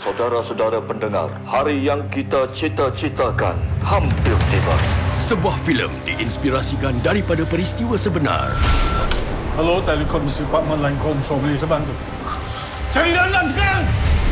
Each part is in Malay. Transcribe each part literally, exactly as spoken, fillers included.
Saudara-saudara pendengar, hari yang kita cita-citakan hampir tiba. Sebuah filem diinspirasikan daripada peristiwa sebenar. Hello, Telekom Department Line Control, boleh saya bantu? Cari Dandan sekarang!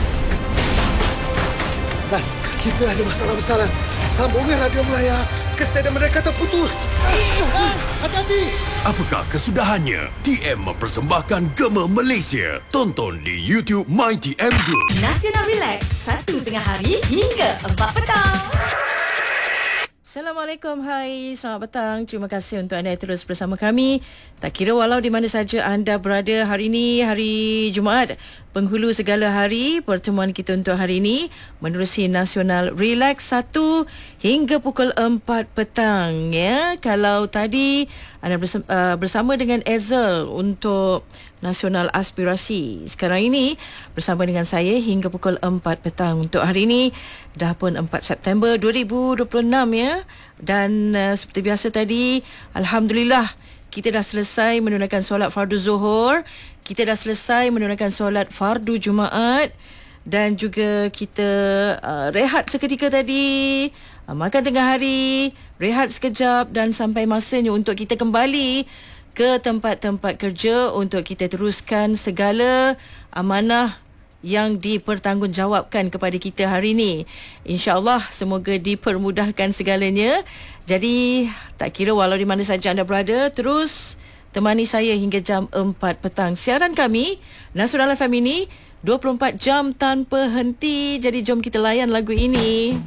Dan kita ada masalah besar. Sambungan radio Melaya ke stadium mereka terputus. Hati-hati! Apakah kesudahannya? T M mempersembahkan Gema Malaysia. Tonton di YouTube My T M Group. Nasional Relax, satu tengah hari hingga empat petang. Assalamualaikum, hai, selamat petang. Terima kasih untuk anda terus bersama kami. Tak kira walau di mana saja anda berada hari ini, hari Jumaat, penghulu segala hari, pertemuan kita untuk hari ini menerusi Nasional Relax satu hingga pukul empat petang. Ya, kalau tadi anda bersama, uh, bersama dengan Ezel untuk Nasional Aspirasi, sekarang ini bersama dengan saya hingga pukul empat petang. Untuk hari ini dah pun empat September dua ribu dua puluh enam, ya. Dan uh, seperti biasa tadi, alhamdulillah kita dah selesai menunaikan solat fardu zuhur, kita dah selesai menunaikan solat fardu Jumaat, dan juga kita uh, rehat seketika tadi, uh, makan tengah hari, rehat sekejap, dan sampai masanya untuk kita kembali ke tempat-tempat kerja untuk kita teruskan segala amanah yang dipertanggungjawabkan kepada kita hari ini. InsyaAllah semoga dipermudahkan segalanya. Jadi tak kira walau di mana saja anda berada, terus temani saya hingga jam empat petang. Siaran kami Nasional F M ini dua puluh empat jam tanpa henti. Jadi jom kita layan lagu ini.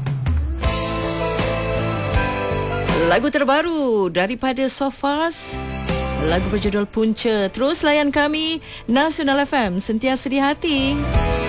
Lagu terbaru daripada Sofas, lagu berjudul Punca. Terus layan kami Nasional F M, sentiasa di hati.